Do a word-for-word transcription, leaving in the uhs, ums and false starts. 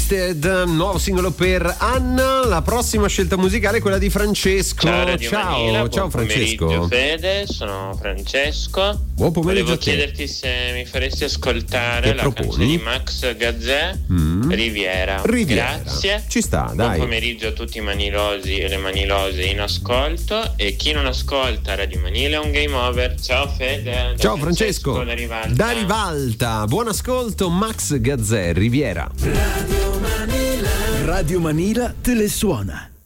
Wasted, nuovo singolo per Anna. La prossima scelta musicale è quella di Francesco. Ciao Radio ciao, Manila, ciao buon Francesco. pomeriggio Fede, sono Francesco. Buon pomeriggio. Volevo a te. chiederti se mi faresti ascoltare Che la proponi? canzone di Max Gazzè, Mm. Riviera. Riviera. Grazie. Ci sta, dai. Buon pomeriggio a tutti i manilosi e le manilose in ascolto, e chi non ascolta Radio Manila è un game over. Ciao Fede. Ciao da Francesco. Da Rivalta. Da Rivalta. Buon ascolto, Max Gazzè, Riviera. Radio Manila te le suona.